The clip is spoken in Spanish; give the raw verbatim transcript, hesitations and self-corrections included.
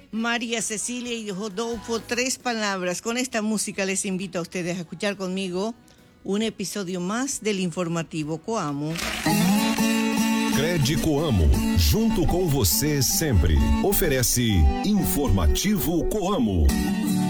María Cecilia y Rodolfo, Tres Palabras. Con esta música les invito a ustedes a escuchar conmigo um episódio mais del Informativo Coamo. Cred Coamo, junto com você sempre. Oferece Informativo Coamo.